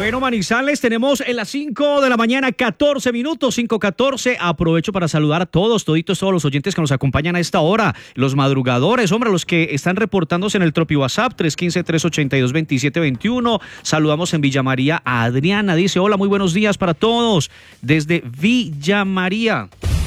Bueno, Manizales, tenemos en las 5 de la mañana, 14 minutos, 5:14. Aprovecho para saludar a todos los oyentes que nos acompañan a esta hora. Los madrugadores, hombre, los que están reportándose en el Tropi WhatsApp, 315-382-2721. Saludamos en Villa María a Adriana. Dice, hola, muy buenos días para todos. Desde Villa María.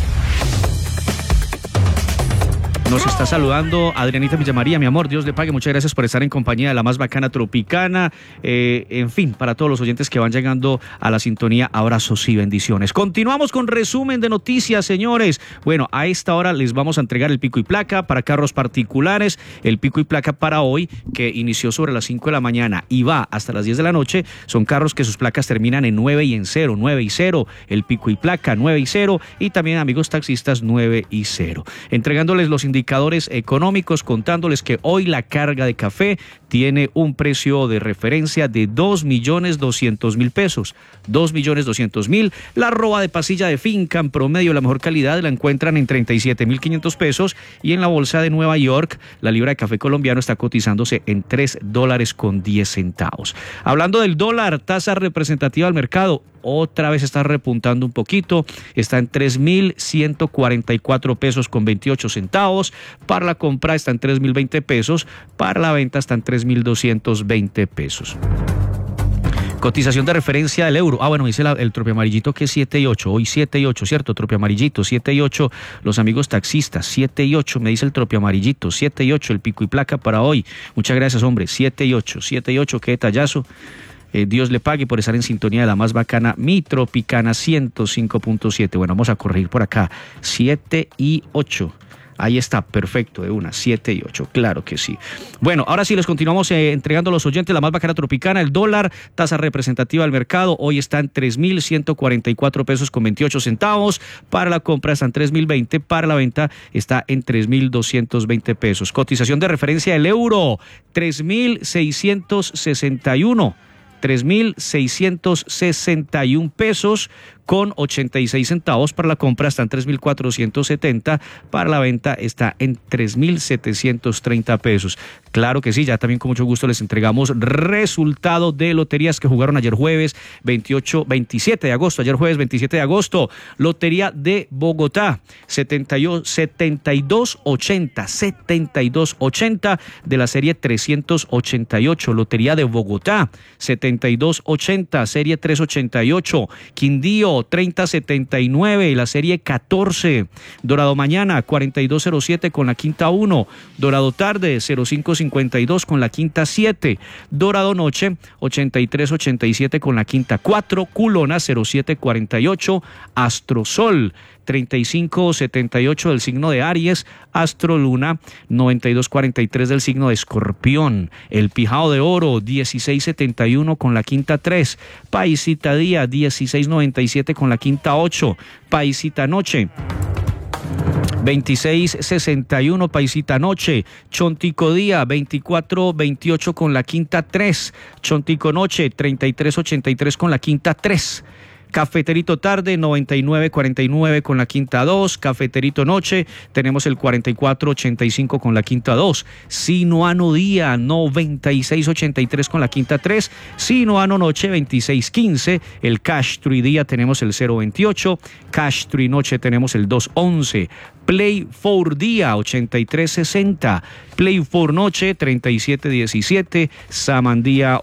Nos está saludando Adrianita Villamaría, mi amor, Dios le pague, muchas gracias por estar en compañía de la más bacana tropicana. En fin, para todos los oyentes que van llegando a la sintonía, abrazos y bendiciones. Continuamos con resumen de noticias, señores. Bueno, a esta hora les vamos a entregar el pico y placa para carros particulares. El pico y placa para hoy, que inició sobre las 5 de la mañana y va hasta las 10 de la noche, son carros que sus placas terminan en 9 y en 0, 9 y 0. El pico y placa 9 y 0 y también, amigos taxistas, 9 y 0. Entregándoles los indicadores económicos, contándoles que hoy la carga de café tiene un precio de referencia de 2.200.000 pesos. 2.200.000. La arroba de pasilla de finca en promedio, la mejor calidad, la encuentran en 37.500 pesos y en la bolsa de Nueva York la libra de café colombiano está cotizándose en $3.10. Hablando del dólar, tasa representativa del mercado, otra vez está repuntando un poquito, está en 3.144 pesos con 28 centavos, para la compra está en 3.020 pesos, para la venta está en 3.220 pesos. Cotización de referencia del euro. Bueno, dice el Tropi Amarillito que es 7 y 8. Hoy 7 y 8, ¿cierto? Tropi Amarillito, 7 y 8. Los amigos taxistas, 7 y 8. Me dice el Tropi Amarillito, 7 y 8. El pico y placa para hoy. Muchas gracias, hombre. 7 y 8. 7 y 8, qué detallazo. Dios le pague por estar en sintonía de la más bacana, mi Tropicana 105.7. Bueno, vamos a corregir por acá. 7 y 8. Ahí está, perfecto, de una, 7 y 8, claro que sí. Bueno, ahora sí les continuamos entregando a los oyentes la más bacana tropicana. El dólar, tasa representativa del mercado, hoy está en 3.144 pesos con 28 centavos. Para la compra está en 3.020, para la venta está en 3.220 pesos. Cotización de referencia del euro, 3.661. 3.661 pesos con 86 centavos. Para la compra está en 3.470, para la venta está en 3.730 pesos. Claro que sí, ya también con mucho gusto les entregamos resultado de loterías que jugaron ayer jueves 27 de agosto, ayer jueves 27 de agosto, Lotería de Bogotá, 7280 de la serie 388, Lotería de Bogotá, 7280, serie 388, Quindío 3079, la serie 14, Dorado Mañana 4207 con la quinta 1, Dorado Tarde 0552 con la quinta 7, Dorado Noche 8387 con la quinta 4, Culona 0748, Astrosol 3578 del signo de Aries, Astro Luna 9243 del signo de Escorpión, El Pijao de Oro 1671 con la quinta 3, Paisita Día 1697 con la quinta 8, Paisita Noche 2661, Paisita Noche, Chontico Día 2428 con la quinta 3, Chontico Noche 3383 con la quinta 3, Cafeterito Tarde 9949 con la quinta 2, Cafeterito Noche tenemos el 4485 con la quinta 2, Sinuano Día 9683 con la quinta 3, Sinuano Noche 2615, el Cash Tree Día tenemos el 028, Cash Tree Noche tenemos el 211, Play 4 Día 8360, Play 4 Noche 3717, Samandía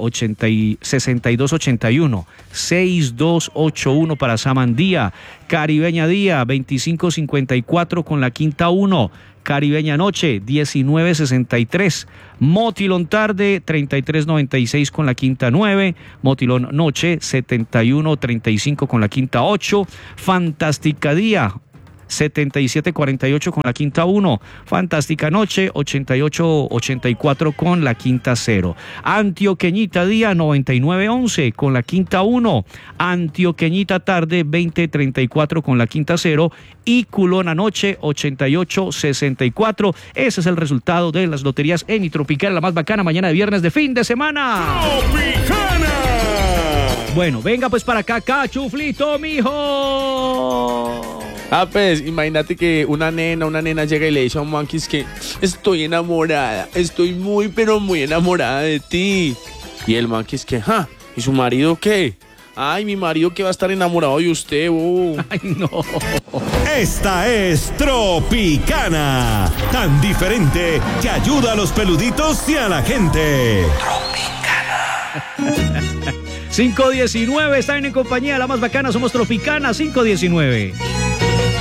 6281, 6281 para Samandía, Caribeña Día 2554 con la quinta 1, Caribeña Noche 1963, Motilón Tarde 3396 con la quinta 9, Motilón Noche 7135 con la quinta 8, Fantástica Día 7748 con la quinta 1, Fantástica Noche 8884 con la quinta 0, Antioqueñita Día 9911 con la quinta 1, Antioqueñita Tarde 2034 con la quinta 0 y Culona Noche 8864. Ese es el resultado de las loterías en Tropicana, la más bacana, mañana de viernes de fin de semana. ¡Tropicana! Bueno, venga pues para acá, Cachuflito, mijo. Pues imagínate que una nena llega y le dice a un Monkeys que estoy enamorada, estoy muy pero muy enamorada de ti. Y el Monkeys que, ¿Y su marido qué? Ay, mi marido que va a estar enamorado de usted, Ay, no. Esta es Tropicana, tan diferente que ayuda a los peluditos y a la gente. 519, están en compañía de la más bacana, somos Tropicana 519.